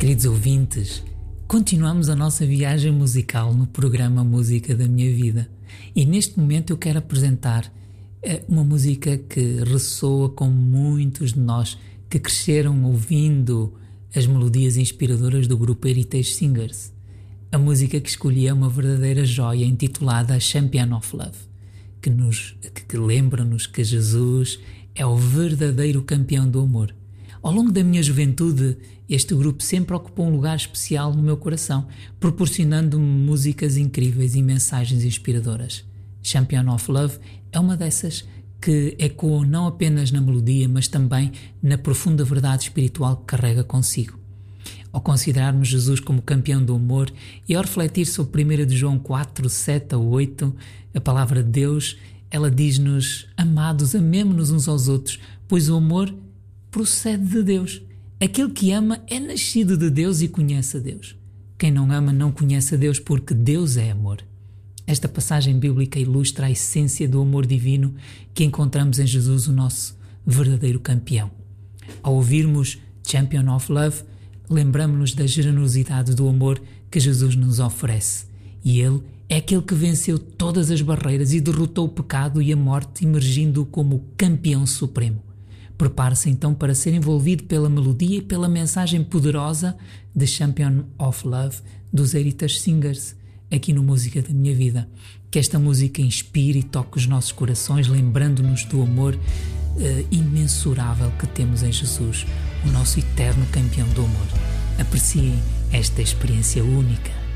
Queridos ouvintes, continuamos a nossa viagem musical no programa Música da Minha Vida e neste momento eu quero apresentar uma música que ressoa com muitos de nós que cresceram ouvindo as melodias inspiradoras do grupo Heritage Singers. A música que escolhi é uma verdadeira joia intitulada Champion of Love, que lembra-nos que Jesus é o verdadeiro campeão do amor. Ao longo da minha juventude, este grupo sempre ocupou um lugar especial no meu coração, proporcionando-me músicas incríveis e mensagens inspiradoras. Champion of Love é uma dessas que ecoam não apenas na melodia, mas também na profunda verdade espiritual que carrega consigo. Ao considerarmos Jesus como campeão do amor e ao refletir sobre 1 de João 4, 7 a 8, a palavra de Deus, ela diz-nos: amados, amemo-nos uns aos outros, pois o amor procede de Deus. Aquele que ama é nascido de Deus e conhece a Deus. Quem não ama não conhece a Deus, porque Deus é amor. Esta passagem bíblica ilustra a essência do amor divino que encontramos em Jesus, o nosso verdadeiro campeão. Ao ouvirmos Champion of Love, lembramos-nos da generosidade do amor que Jesus nos oferece. E Ele é aquele que venceu todas as barreiras e derrotou o pecado e a morte, emergindo como o campeão supremo. Prepare-se então para ser envolvido pela melodia e pela mensagem poderosa de Champion of Love dos Heritage Singers, aqui no Música da Minha Vida. Que esta música inspire e toque os nossos corações, lembrando-nos do amor imensurável que temos em Jesus, o nosso eterno campeão do amor. Apreciem esta experiência única.